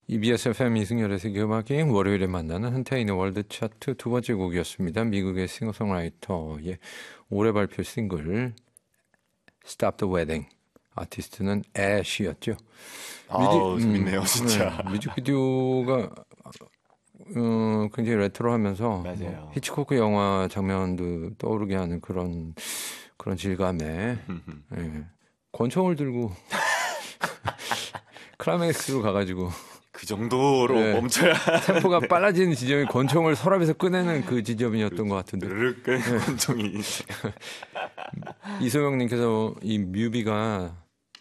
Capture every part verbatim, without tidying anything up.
이비에스 에프엠 이승열의 세계음악여행 월요일에 만나는 한태인의 월드 차트 두 번째 곡이었습니다. 미국의 싱어송라이터의 올해 발표 싱글 Stop the Wedding. 아티스트는 애쉬였죠. 아우 재밌네요 음, 진짜. 네, 뮤직비디오가 어, 굉장히 레트로하면서 뭐, 히치코크 영화 장면도 떠오르게 하는 그런 그런 질감에 예, 권총을 들고 클라이맥스로 가가지고 그 정도로 네. 멈춰야 템포가 네. 빨라지는 지점이 권총을 서랍에서 꺼내는 그 지점이었던 그렇죠. 것 같은데. 르륵 네. 권총이. 이소영님께서 이 뮤비가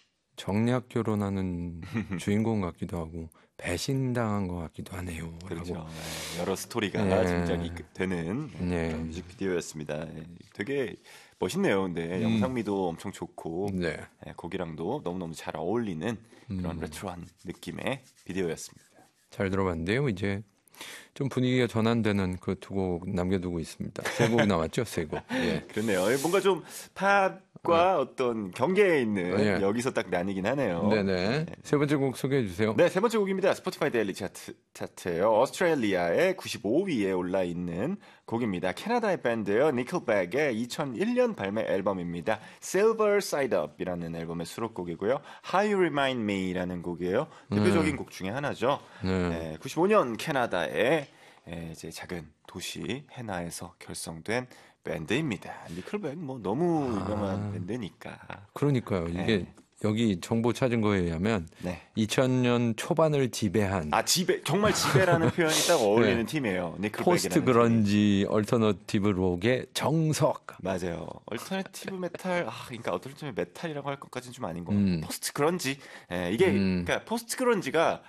정략 결혼하는 주인공 같기도 하고 배신당한 것 같기도 하네요. 그렇죠. 네. 여러 스토리가 네. 짐작이 되는 네. 그런 뮤직비디오였습니다. 되게 멋있네요. 근데 음. 영상미도 엄청 좋고 네. 네, 곡이랑도 너무너무 잘 어울리는 그런 음. 레트로한 느낌의 비디오였습니다. 잘 들어봤는데요. 이제 좀 분위기가 전환되는 그 두 곡 남겨두고 있습니다. 세 곡 남았죠? 세 곡. 예. 그렇네요. 뭔가 좀 팝과 어. 어떤 경계에 있는 예. 여기서 딱 나뉘긴 하네요. 네네. 네. 세 번째 곡 소개해 주세요. 네, 세 번째 곡입니다. 스포티파이 데일리 차트, 차트예요. 오스트레일리아의 구십오 위에 올라 있는 곡입니다. 캐나다의 밴드예요. 니클백의 이천일 년 발매 앨범입니다. Silver Side Up이라는 앨범의 수록곡이고요. How You Remind Me라는 곡이에요. 대표적인 음. 곡 중에 하나죠. 음. 네, 구십오 년 캐나다의 이제 작은 도시 해나에서 결성된 밴드입니다. 니클백 뭐 너무 유명한 아, 밴드니까. 그러니까요. 이게 네. 여기 정보 찾은 거에 의하면 네. 이천 년 초반을 지배한 아 지배 정말 지배라는 표현이 딱 어울리는 네. 팀이에요. 니클백이라는 포스트 그런지 얼터너티브 록의 정석. 맞아요. 얼터너티브 메탈 아 그러니까 얼터너티브 메탈이라고 할 것까지는 좀 아닌 거. 음. 포스트 그런지 네, 이게 음. 그러니까 포스트 그런지가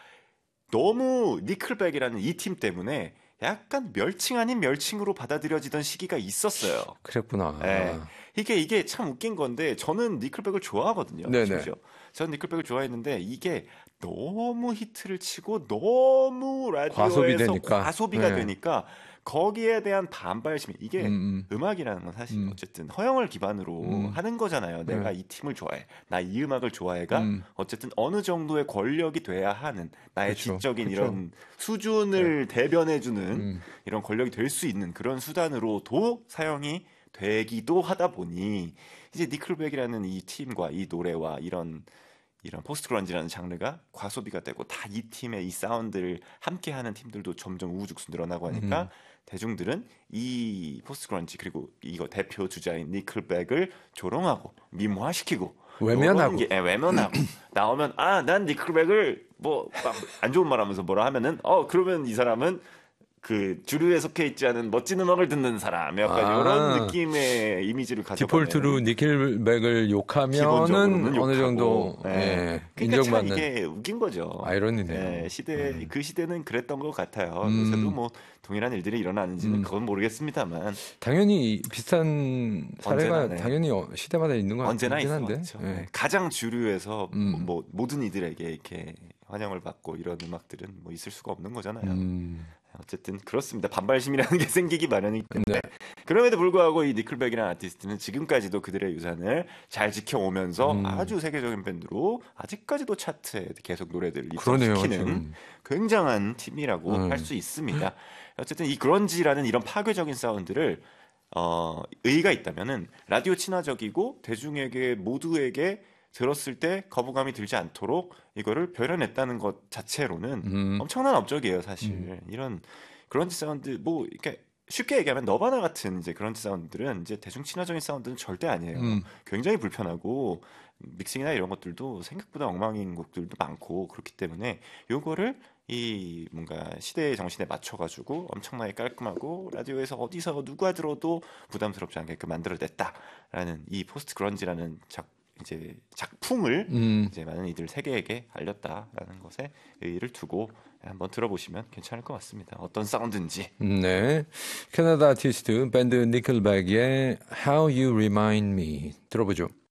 너무 니클백이라는 이 팀 때문에 약간 멸칭 아닌 멸칭으로 받아들여지던 시기가 있었어요. 그랬구나. 네. 이게 이게 참 웃긴 건데 저는 니클백을 좋아하거든요. 그렇죠? 저는 니클백을 좋아했는데 이게 너무 히트를 치고 너무 라디오에서 과소비가 네. 되니까 거기에 대한 반발심이 이게 음, 음. 악이라는 건 사실 음. 어쨌든 허영을 기반으로 음. 하는 거잖아요. 내가 네. 이 팀을 좋아해. 나 이 음악을 좋아해가 음. 어쨌든 어느 정도의 권력이 돼야 하는 나의 그쵸. 지적인 그쵸. 이런 수준을 네. 대변해주는 음. 이런 권력이 될 수 있는 그런 수단으로도 사용이 되기도 하다 보니 이제 니클백이라는 이 팀과 이 노래와 이런 이런 포스트 그런지라는 장르가 과소비가 되고 다 이 팀의 이 사운드를 함께하는 팀들도 점점 우후죽순 늘어나고 하니까 음. 대중들은 이 포스트 그런지 그리고 이거 대표 주자인 니클백을 조롱하고 미모화시키고 외면하고 게, 예, 외면하고 나오면 아 난 니클백을 뭐 안 좋은 말하면서 뭐라 하면은 어 그러면 이 사람은 그 주류에 속해 있지 않은 멋진 음악을 듣는 사람 약간 아, 이런 느낌의 이미지를 가져가네요. 디폴트로 니켈백을 욕하면은 어느 정도 네. 예, 그러니까 인정받는 참 이게 웃긴 거죠. 아이러니네요. 네, 시대 음. 그 시대는 그랬던 것 같아요. 음. 요새도 뭐 동일한 일들이 일어나는지는 음. 그건 모르겠습니다만 당연히 비슷한 사례가 네. 당연히 시대마다 있는 것 언제나 같긴 있는 한데 것 같죠. 네. 가장 주류에서 음. 뭐, 뭐 모든 이들에게 이렇게 환영을 받고 이런 음악들은 뭐 있을 수가 없는 거잖아요. 음. 어쨌든 그렇습니다. 반발심이라는 게 생기기 마련이기 때문에. 네. 그럼에도 불구하고 이 니클백이라는 아티스트는 지금까지도 그들의 유산을 잘 지켜오면서 음. 아주 세계적인 밴드로 아직까지도 차트에 계속 노래들을 입성시키는 굉장한 팀이라고 음. 할 수 있습니다. 어쨌든 이 그런지라는 이런 파괴적인 사운드를 어, 의의가 있다면은 라디오 친화적이고 대중에게 모두에게 들었을 때 거부감이 들지 않도록 이거를 표현했다는 것 자체로는 음. 엄청난 업적이에요, 사실. 음. 이런 그런지 사운드 뭐 이렇게 쉽게 얘기하면 너바나 같은 이제 그런지 사운드들은 이제 대중 친화적인 사운드는 절대 아니에요. 음. 굉장히 불편하고 믹싱이나 이런 것들도 생각보다 엉망인 곡들도 많고 그렇기 때문에 요거를 이 뭔가 시대의 정신에 맞춰가지고 엄청나게 깔끔하고 라디오에서 어디서 누가 들어도 부담스럽지 않게끔 만들어냈다라는 이 포스트 그런지라는 작 이제 작품을 음. 이제 많은 이들 세계에게 알렸다라는 것에 의의를 두고 한번 들어보시면 괜찮을 것 같습니다. 어떤 사운드인지. 네, 캐나다 아티스트 밴드 니클백의 How You Remind Me 들어보죠.